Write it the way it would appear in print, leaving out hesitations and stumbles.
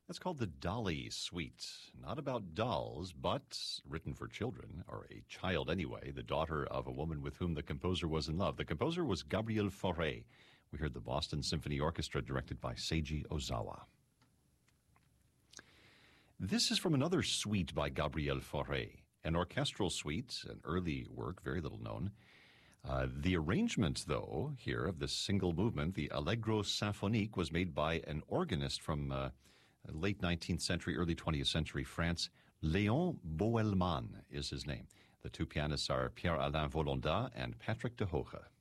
That's called the Dolly Suite. Not about dolls, but written for children, or a child anyway, the daughter of a woman with whom the composer was in love. The composer was Gabriel Fauré. We heard the Boston Symphony Orchestra directed by Seiji Ozawa. This is from another suite by Gabriel Fauré, an orchestral suite, an early work, very little known. The arrangement, though, here of this single movement, the Allegro Symphonique, was made by an organist from late 19th century, early 20th century France. Léon Boelman is his name. The two pianists are Pierre-Alain Volonda and Patrick de Hoge.